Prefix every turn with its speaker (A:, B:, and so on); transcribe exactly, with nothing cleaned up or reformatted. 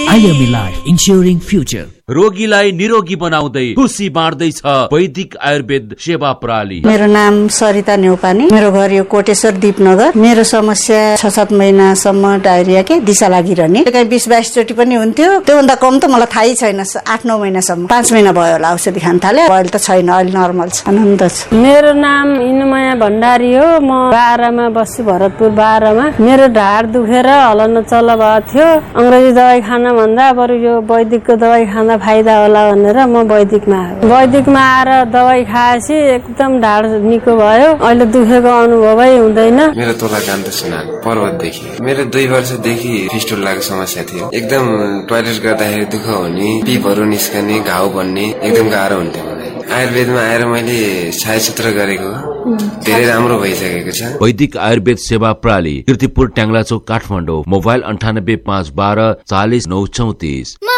A: IME life इन्स्योरिङ future.
B: रोगीलाई निरोगी बनाउँदै खुसी बाँड्दैछ वैदिक आयुर्वेद सेवा प्रणाली।
C: मेरो नाम सरिता नेउपानी, मेरो घर यो कोटेश्वर दीपनगर। मेरो समस्या छ सात महिनासम्म डायरिया के दिशा लागिरहने, कहीँ बिस बाइस चोटि पनि हुन्थ्यो। त्योभन्दा कम त मलाई थाहै छैन। आठ नौ महिनासम्म, पाँच महिना भयो होला औषधि खान थाले। अहिले त छैन, अहिले नर्मल छ, आनन्द छ।
D: मेरो नाम इनुमया भण्डारी हो। म बाह्रमा बस्छु, भरतपुर बाह्रमा। मेरो ढाड दुखेर हलन चल भएको थियो। अंग्रेजी दबाई खान भन्दा बरु यो वैदिकको दबाई खाँदा फाइदा होला भनेर म वैदिकमा आएँ। वैदिकमा आएर दबाई खाएपछि एकदम ढाड निको भयो। अहिले दुखेको अनुभवै हुँदैन।
E: मेरो तोला कान्त सुनाल पर्वतदेखि। मेरो दुई वर्षदेखि फिस्टुलाको समस्या थियो। एकदम टोयलेट गर्दाखेरि दुःख हुने, पिपहरू निस्कने, घाउ बन्ने एकदम गाह्रो हुन्थ्यो मलाई। आयुर्वेदमा आएर मैले छायाचित्र गरेको धेरै राम्रो भइसकेको छ।
B: वैदिक आयुर्वेद सेवा प्रणाली, कीर्तिपुर ट्याङ्ला चौक, काठमाडौँ। मोबाइल अन्ठानब्बे पाँच बाह्र चालिस नौ चौतिस।